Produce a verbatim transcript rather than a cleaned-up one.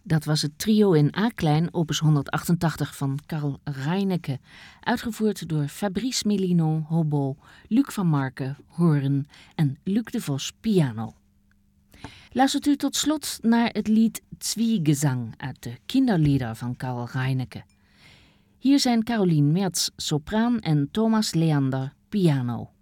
Dat was het trio in A-klein, opus honderdachtentachtig van Carl Reinecke, uitgevoerd door Fabrice Melinon, hobo, Luc van Marken, hoorn en Luc de Vos, piano. Luistert u tot slot naar het lied Zwiegezang uit de Kinderlieder van Carl Reinecke. Hier zijn Carolien Mertz, sopraan en Thomas Leander, piano.